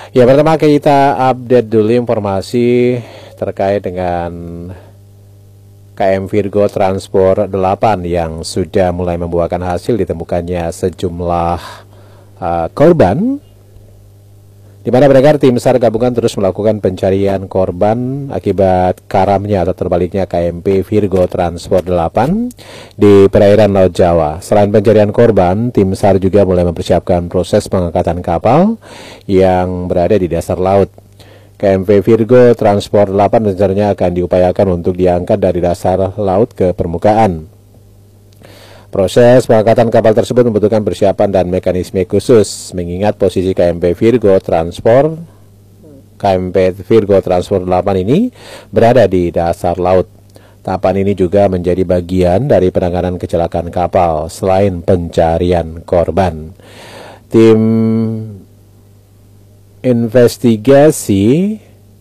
Ya, pertama kita update dulu informasi terkait dengan KM Virgo Transport 8 yang sudah mulai membuahkan hasil, ditemukannya sejumlah korban, di mana beredar tim SAR gabungan terus melakukan pencarian korban akibat karamnya atau terbaliknya KMP Virgo Transport 8 di perairan Laut Jawa. Selain pencarian korban, tim SAR juga mulai mempersiapkan proses pengangkatan kapal yang berada di dasar laut. KMP Virgo Transport 8 rencananya akan diupayakan untuk diangkat dari dasar laut ke permukaan. Proses pengangkatan kapal tersebut membutuhkan persiapan dan mekanisme khusus, mengingat posisi KMP Virgo Transport 8 ini berada di dasar laut. Tahapan ini juga menjadi bagian dari penanganan kecelakaan kapal selain pencarian korban. Tim investigasi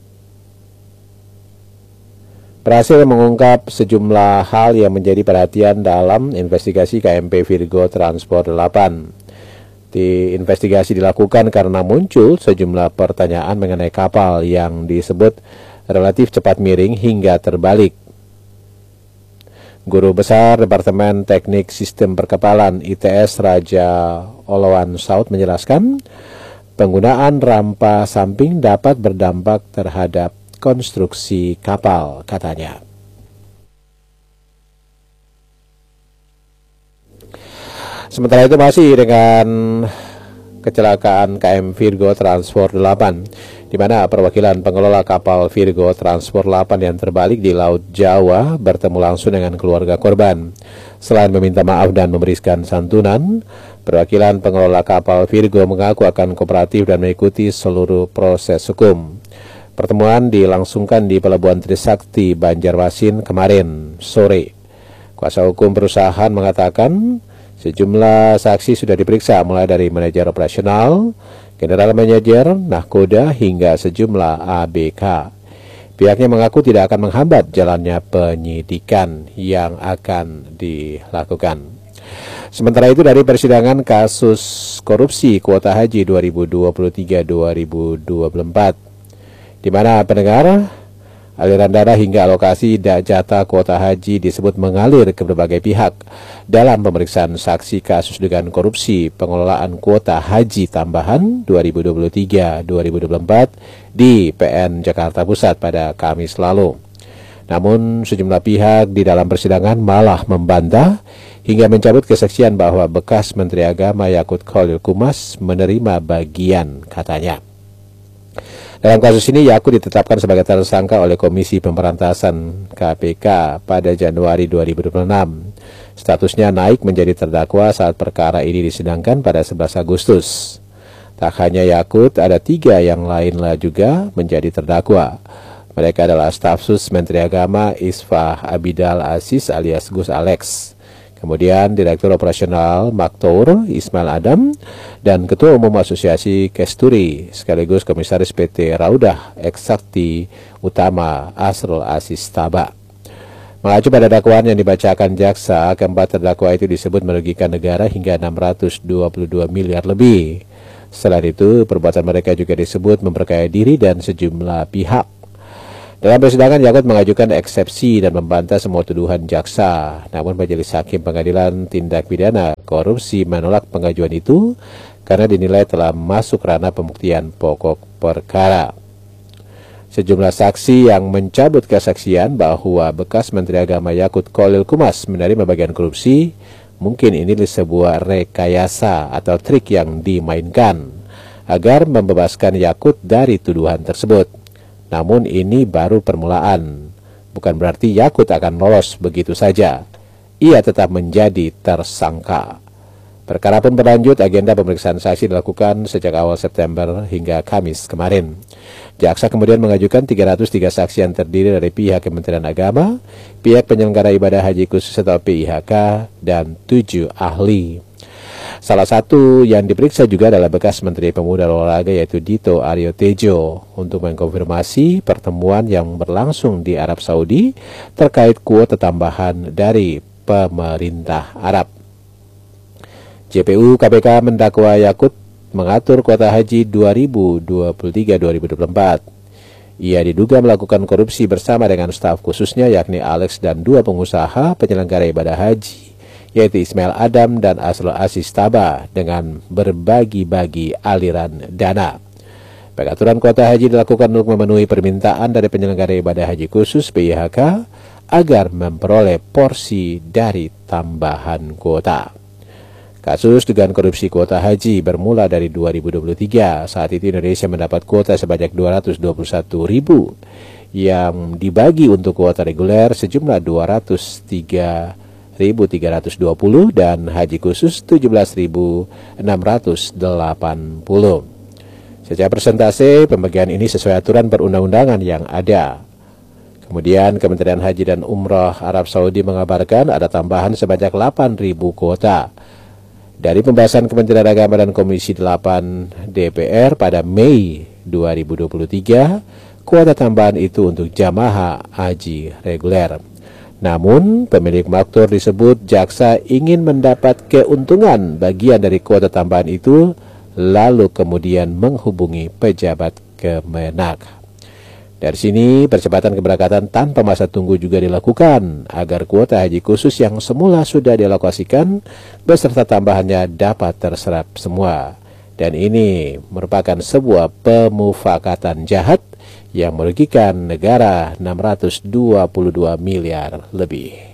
berhasil mengungkap sejumlah hal yang menjadi perhatian dalam investigasi KMP Virgo Transport 8. Investigasi dilakukan karena muncul sejumlah pertanyaan mengenai kapal yang disebut relatif cepat miring hingga terbalik. Guru Besar Departemen Teknik Sistem Perkapalan ITS Raja Olawan Saud menjelaskan, penggunaan rampa samping dapat berdampak terhadap konstruksi kapal, katanya. Sementara itu masih dengan kecelakaan KM Virgo Transport 8, di mana perwakilan pengelola kapal Virgo Transport 8 yang terbalik di Laut Jawa bertemu langsung dengan keluarga korban. Selain meminta maaf dan memberikan santunan, perwakilan pengelola kapal Virgo mengaku akan kooperatif dan mengikuti seluruh proses hukum. Pertemuan dilangsungkan di Pelabuhan Trisakti, Banjarmasin kemarin sore. Kuasa hukum perusahaan mengatakan sejumlah saksi sudah diperiksa, mulai dari manajer operasional, general manajer, nahkoda, hingga sejumlah ABK. Pihaknya mengaku tidak akan menghambat jalannya penyidikan yang akan dilakukan. Sementara itu, dari persidangan kasus korupsi kuota haji 2023-2024, di mana pendengar aliran dana hingga alokasi jatah kuota haji disebut mengalir ke berbagai pihak dalam pemeriksaan saksi kasus dugaan korupsi pengelolaan kuota haji tambahan 2023-2024 di PN Jakarta Pusat pada Kamis lalu. Namun sejumlah pihak di dalam persidangan malah membantah hingga mencabut kesaksian bahwa bekas Menteri Agama Yakut Khalil Qumas menerima bagian, katanya. Dalam kasus ini, Yakut ditetapkan sebagai tersangka oleh Komisi Pemberantasan KPK pada Januari 2026. Statusnya naik menjadi terdakwa saat perkara ini disidangkan pada 11 Agustus. Tak hanya Yakut, ada 3 yang lainnya juga menjadi terdakwa. Mereka adalah staf sus Menteri Agama Isfah Abidal Aziz alias Gus Alex, kemudian Direktur Operasional Maktour Ismail Adam, dan Ketua Umum Asosiasi Kesturi sekaligus Komisaris PT Raudah Eksakti Utama Asrul Aziz Taba. Mengacu pada dakwaan yang dibacakan jaksa, keempat terdakwa itu disebut merugikan negara hingga 622 miliar lebih. Selain itu, perbuatan mereka juga disebut memperkaya diri dan sejumlah pihak. Dalam persidangan, Yakut mengajukan eksepsi dan membantah semua tuduhan jaksa. Namun Majelis Hakim Pengadilan Tindak Pidana Korupsi menolak pengajuan itu karena dinilai telah masuk ranah pembuktian pokok perkara. Sejumlah saksi yang mencabut kesaksian bahwa bekas Menteri Agama Yakut Khalil Qumas menerima bagian korupsi, mungkin ini sebuah rekayasa atau trik yang dimainkan agar membebaskan Yakut dari tuduhan tersebut. Namun ini baru permulaan, bukan berarti Yakut akan lolos begitu saja. Ia tetap menjadi tersangka. Perkara pun berlanjut, agenda pemeriksaan saksi dilakukan sejak awal September hingga Kamis kemarin. Jaksa kemudian mengajukan 303 saksi yang terdiri dari pihak Kementerian Agama, pihak penyelenggara ibadah haji khusus atau PIHK, dan 7 ahli. Salah satu yang diperiksa juga adalah bekas Menteri Pemuda dan Olahraga yaitu Dito Aryo Tejo untuk mengkonfirmasi pertemuan yang berlangsung di Arab Saudi terkait kuota tambahan dari pemerintah Arab. JPU KPK mendakwa Yakut mengatur kuota haji 2023-2024. Ia diduga melakukan korupsi bersama dengan staf khususnya yakni Alex dan dua pengusaha penyelenggara ibadah haji, yaitu Ismail Adam dan Asrul Aziz Taba, dengan berbagi-bagi aliran dana. Pengaturan kuota haji dilakukan untuk memenuhi permintaan dari penyelenggara ibadah haji khusus PIHK agar memperoleh porsi dari tambahan kuota. Kasus dugaan korupsi kuota haji bermula dari 2023. Saat itu Indonesia mendapat kuota sebanyak 221.000 yang dibagi untuk kuota reguler sejumlah 203.320 dan haji khusus 17.680. Secara persentase, pembagian ini sesuai aturan perundang-undangan yang ada. Kemudian Kementerian Haji dan Umroh Arab Saudi mengabarkan ada tambahan sebanyak 8.000 kuota. Dari pembahasan Kementerian Agama dan Komisi 8 DPR pada Mei 2023, kuota tambahan itu untuk jamaah haji reguler. Namun, pemilik maktur disebut jaksa ingin mendapat keuntungan bagian dari kuota tambahan itu, lalu kemudian menghubungi pejabat Kemenak. Dari sini, percepatan keberangkatan tanpa masa tunggu juga dilakukan agar kuota haji khusus yang semula sudah dialokasikan beserta tambahannya dapat terserap semua. Dan ini merupakan sebuah pemufakatan jahat yang merugikan negara 622 miliar lebih.